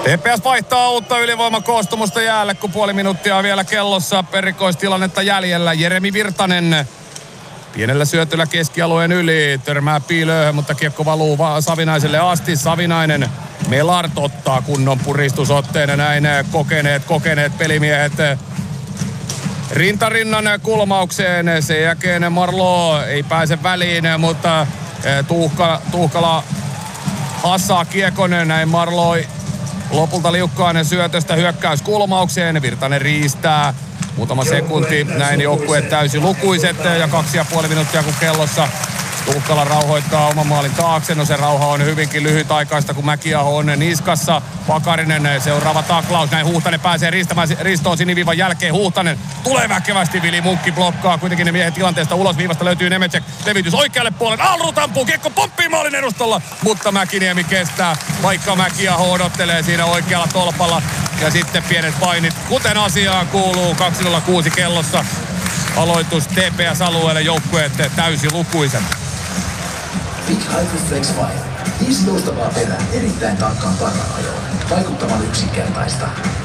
TPS vaihtaa uutta ylivoimakoostumusta jäälle, kun puoli minuuttia vielä kellossa. Erikoistilannetta jäljellä. Jeremi Virtanen pienellä syötöllä keskialueen yli. Törmää Piilööhön, mutta kiekko valuu Savinaiselle asti. Savinainen. Melart ottaa kunnon puristusotteen. Näin kokeneet pelimiehet rintarinnan kulmaukseen. Sen jälkeen Marlo ei pääse väliin, mutta Tuhkala hassaa kiekon. Näin Marlo lopulta liukkainen syötöstä hyökkäyskulmaukseen. Virtanen riistää. Muutama sekunti. Näin joukkueet täysin lukuiset ja 2,5 minuuttia kun kellossa. Tuhkala rauhoittaa oman maalin taakse. No se rauha on hyvinkin lyhytaikaista, kun Mäkiaho on niskassa. Pakarinen seuraava taklaus. Näin Huhtanen pääsee ristoon siniviivan jälkeen. Huhtanen tulee väkevästi. Vili Munkki blokkaa. Kuitenkin ne miehet tilanteesta ulos. Viivasta löytyy Nemecek. Levitys oikealle puolelle. Alrut ampuu. Kiekko pomppii maalin edustalla. Mutta Mäkiniemi kestää, vaikka Mäkiaho odottelee siinä oikealla tolpalla. Ja sitten pienet painit, kuten asiaan kuuluu. 2:06 kellossa. Aloitus TPS-alueelle, joukkueet täysilukuiset. Big Hybrid Flex Fire. 5 joustavaa perään erittäin tarkkaan paranajoon. Vaikuttavan yksinkertaista.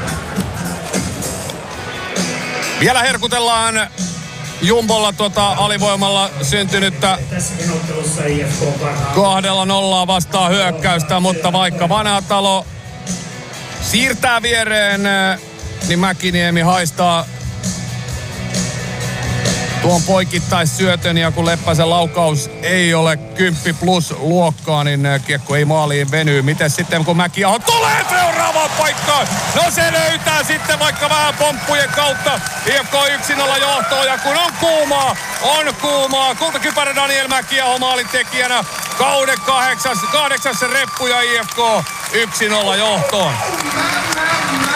Vielä herkutellaan Jumbolla alivoimalla syntynyttä 2-0 vastaan hyökkäystä, mutta vaikka Vanhatalo siirtää viereen, niin Mäkiniemi haistaa tuon poikittaissyötön, ja kun Leppäsen laukaus ei ole 10+ luokkaa, niin kiekko ei maaliin veny. Miten sitten kun Mäkiaho tulee seuraavaan paikkaan? No se löytää sitten vaikka vähän pomppujen kautta. IFK 1-0 johtoon, ja kun on kuumaa. Kultakypärä Daniel Mäkiaho maalintekijänä. Kauden 8. reppu ja IFK 1-0 johtoon.